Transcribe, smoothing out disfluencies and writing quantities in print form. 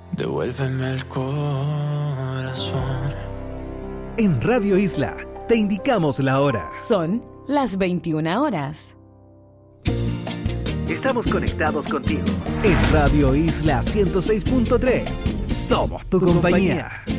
Devuélveme el corazón. En Radio Isla te indicamos la hora. Son las 21 horas. Estamos conectados contigo. En Radio Isla 106.3. Somos tu compañía.